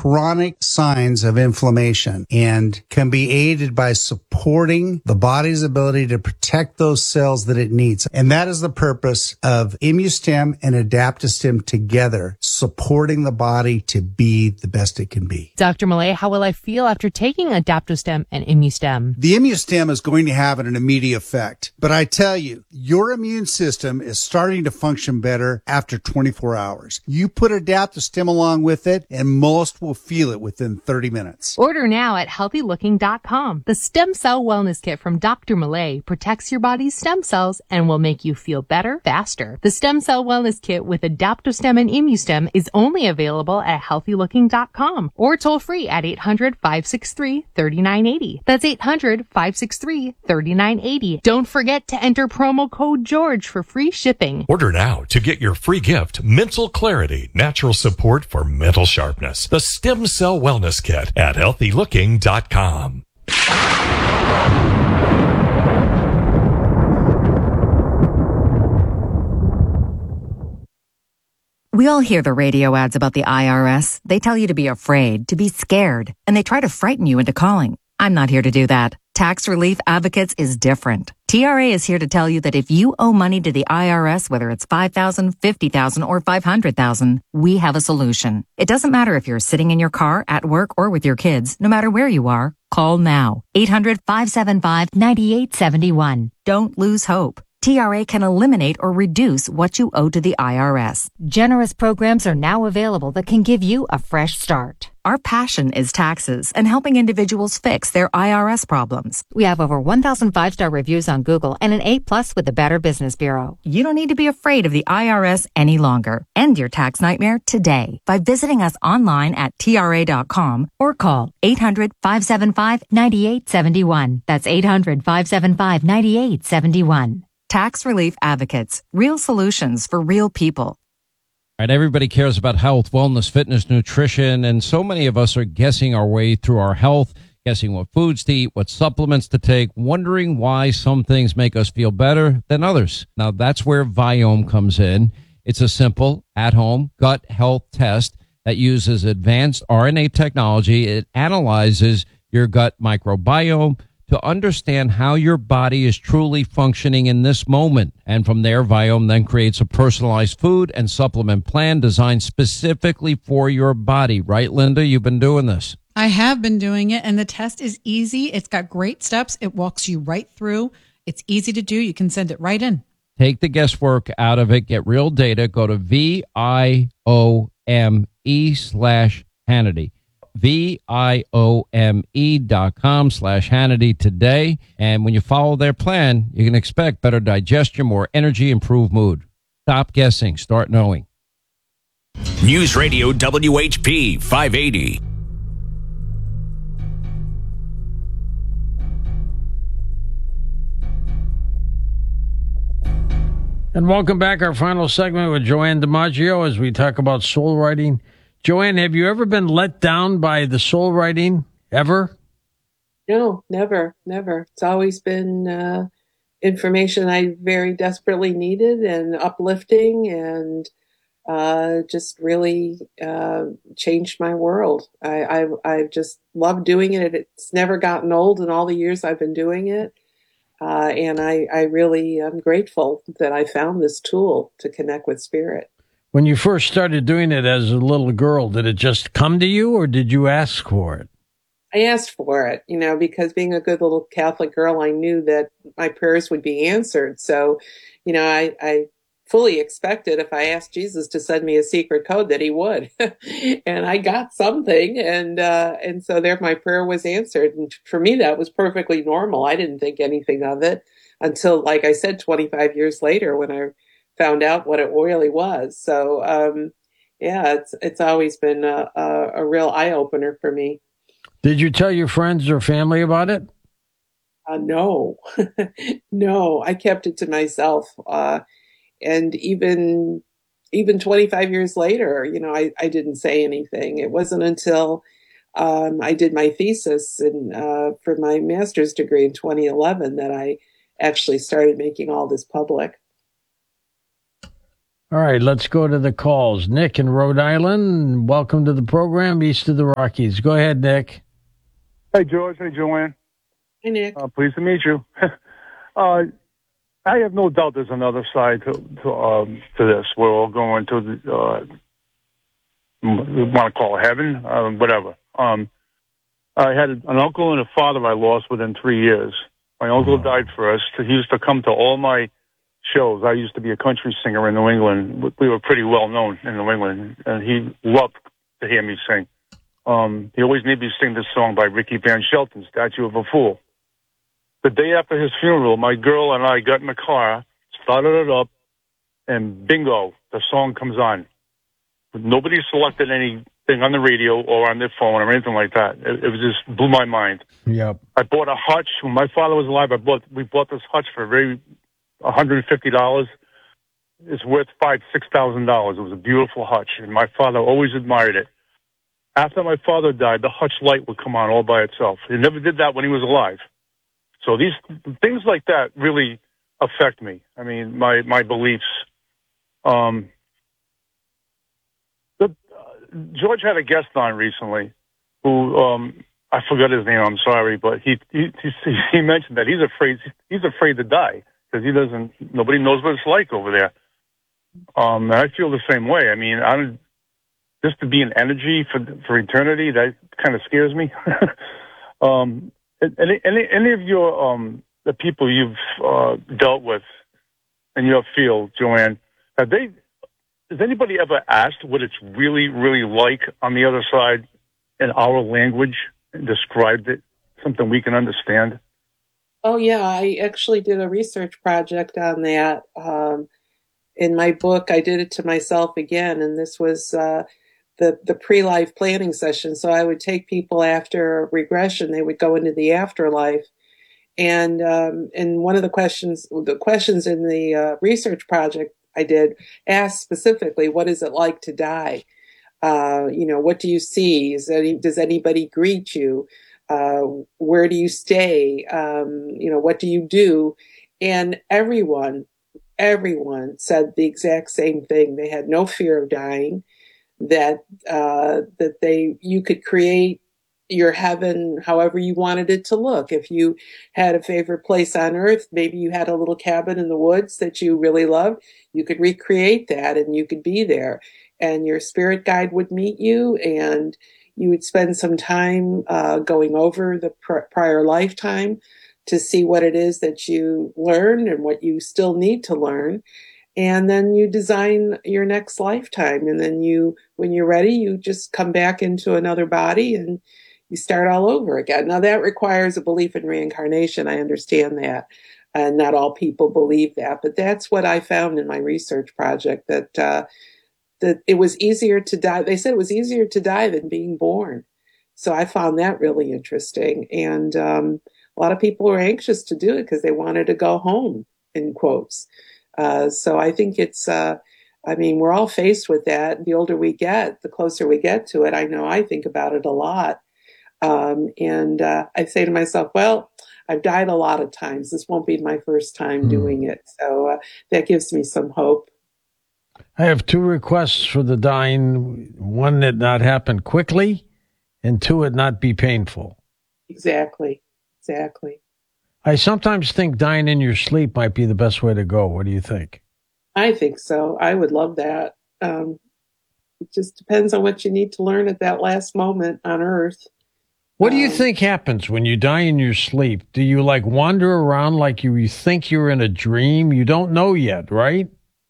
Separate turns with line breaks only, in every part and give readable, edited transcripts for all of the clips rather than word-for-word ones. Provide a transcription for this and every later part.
chronic signs of inflammation and can be aided by supporting the body's ability to protect those cells that it needs. And that is the purpose of ImmuStem and AdaptoStem together, supporting the body to be the best it can be.
Dr. Millay, how will I feel after taking AdaptoStem and ImmuStem?
The ImmuStem is going to have an immediate effect, but I tell you, your immune system is starting to function better after 24 hours. You put AdaptoStem along with it, and most will feel it within 30 minutes.
Order now at healthylooking.com. The Stem Cell Wellness Kit from Dr. Millay protects your body's stem cells and will make you feel better faster. The Stem Cell Wellness Kit with AdaptoStem and ImmuStem is only available at healthylooking.com or toll free at 800-563-3980. That's 800-563-3980. Don't forget to enter promo code George for free shipping.
Order now to get your free gift, Mental Clarity, Natural Support for Mental Sharpness. The Stem Cell Wellness Kit at healthylooking.com.
We all hear the radio ads about the IRS. They tell you to be afraid, to be scared, and they try to frighten you into calling. I'm not here to do that. Tax Relief Advocates is different. TRA is here to tell you that if you owe money to the IRS, whether it's $5,000, $50,000, or $500,000, we have a solution. It doesn't matter if you're sitting in your car, at work, or with your kids. No matter where you are, call now. 800-575-9871. Don't lose hope. TRA can eliminate or reduce what you owe to the IRS.
Generous programs are now available that can give you a fresh start.
Our passion is taxes and helping individuals fix their IRS problems.
We have over 1,000 5-star reviews on Google and an A+ with the Better Business Bureau.
You don't need to be afraid of the IRS any longer. End your tax nightmare today by visiting us online at TRA.com or call 800-575-9871. That's 800-575-9871. Tax Relief Advocates. Real solutions for real people.
All right, everybody cares about health, wellness, fitness, nutrition, and so many of us are guessing our way through our health, guessing what foods to eat, what supplements to take, wondering why some things make us feel better than others. Now, that's where Viome comes in. It's a simple, at-home gut health test that uses advanced RNA technology. It analyzes your gut microbiome to understand how your body is truly functioning in this moment. And from there, Viome then creates a personalized food and supplement plan designed specifically for your body. Right, Linda? You've been doing this.
I have been doing it, and the test is easy. It's got great steps. It walks you right through. It's easy to do. You can send it right in.
Take the guesswork out of it. Get real data. Go to VIOME/Hannity. VIOME.com/Hannity today. And when you follow their plan, you can expect better digestion, more energy, improved mood. Stop guessing. Start knowing.
News Radio WHP 580.
And welcome back. Our final segment with Joanne DiMaggio as we talk about soul writing. Joanne, have you ever been let down by the soul writing ever?
No, never. It's always been information I very desperately needed and uplifting and just really changed my world. I just love doing it. It's never gotten old in all the years I've been doing it. And I really am grateful that I found this tool to connect with spirit.
When you first started doing it as a little girl, did it just come to you or did you ask for it?
I asked for it, because being a good little Catholic girl, I knew that my prayers would be answered. So, I fully expected if I asked Jesus to send me a secret code that he would. And I got something. And so there my prayer was answered. And for me, that was perfectly normal. I didn't think anything of it until, like I said, 25 years later when I found out what it really was. So, it's always been a real eye opener for me.
Did you tell your friends or family about it?
No, no, I kept it to myself. And even 25 years later, I didn't say anything. It wasn't until I did my thesis for my master's degree in 2011 that I actually started making all this public.
All right, let's go to the calls. Nick in Rhode Island, welcome to the program, East of the Rockies. Go ahead, Nick.
Hey, George. Hey, Joanne.
Hey, Nick.
Pleased to meet you. I have no doubt there's another side to this. We're all going to the, we want to call it heaven, whatever. I had an uncle and a father I lost within 3 years. My uncle died first. He used to come to all my shows. I used to be a country singer in New England. We were pretty well known in New England, and he loved to hear me sing. He always made me sing this song by Ricky Van Shelton, Statue of a Fool. The day after his funeral, my girl and I got in the car, started it up, and bingo, the song comes on. Nobody selected anything on the radio or on their phone or anything like that. It was just blew my mind.
Yep.
I bought a hutch. When my father was alive, we bought this hutch for $150. It's worth $6,000. It was a beautiful hutch, and my father always admired it. After my father died, the hutch light would come on all by itself. He never did that when he was alive. So these things like that really affect me. I mean, my beliefs. George had a guest on recently who I forgot his name. I'm sorry, but he mentioned that he's afraid to die because nobody knows what it's like over there. And I feel the same way. I mean, just to be an energy for eternity, that kind of scares me. Any of your the people you've dealt with in your field, Joanne, has anybody ever asked what it's really, really like on the other side in our language and described it, something we can understand?
Oh, yeah. I actually did a research project on that. In my book, I did it to myself again, and this was the pre-life planning session. So I would take people after regression. They would go into the afterlife. And one of the questions in the research project I did ask specifically, what is it like to die? What do you see? Does anybody greet you? Where do you stay? What do you do? And everyone said the exact same thing. They had no fear of dying, that you could create your heaven however you wanted it to look. If you had a favorite place on earth, maybe you had a little cabin in the woods that you really loved, you could recreate that and you could be there. And your spirit guide would meet you, and you would spend some time going over the prior lifetime to see what it is that you learned and what you still need to learn. And then you design your next lifetime. And then when you're ready, you just come back into another body and you start all over again. Now that requires a belief in reincarnation. I understand that. And not all people believe that, but that's what I found in my research project, that it was easier to die. They said it was easier to die than being born. So I found that really interesting. And a lot of people were anxious to do it because they wanted to go home, in quotes. So I think we're all faced with that. The older we get, the closer we get to it. I know I think about it a lot. And I say to myself, well, I've died a lot of times. This won't be my first time doing it. So that gives me some hope.
I have two requests for the dying. One, it not happen quickly, and two, it not be painful.
Exactly.
I sometimes think dying in your sleep might be the best way to go. What do you think?
I think so. I would love that. It just depends on what you need to learn at that last moment on Earth.
What do you think happens when you die in your sleep? Do you wander around like you think you're in a dream? You don't know yet, right?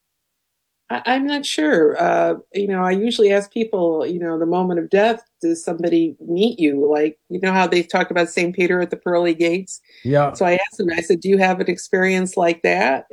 I'm not sure. I usually ask people, the moment of death, does somebody meet you? How they talked about St. Peter at the pearly gates?
Yeah.
So I asked them, I said, do you have an experience like that?